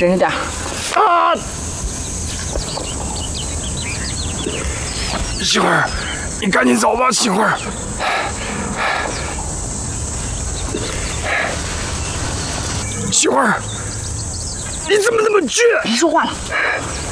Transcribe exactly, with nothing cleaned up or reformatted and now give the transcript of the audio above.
忍着点。 啊！媳妇儿，你赶紧走吧，媳妇儿。媳妇儿，你怎么那么倔？ 别说话了。